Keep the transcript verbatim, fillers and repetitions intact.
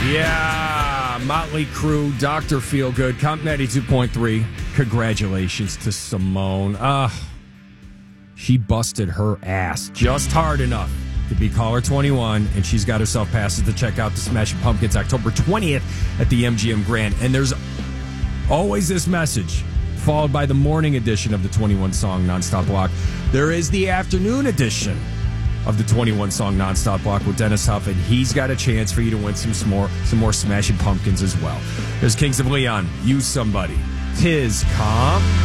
Yeah, Motley Crue, Doctor Feelgood, Comp ninety-two point three. Congratulations to Simone. Uh, she busted her ass just hard enough to be caller twenty-one, and she's got herself passes to check out the Smashing Pumpkins October twentieth at the M G M Grand. And there's always this message, followed by the morning edition of the twenty-one song Nonstop Block. There is the afternoon edition of the twenty-one song Nonstop Block with Dennis Huff, and he's got a chance for you to win some, some more some more Smashing Pumpkins as well. There's Kings of Leon, Use Somebody. Tis Comp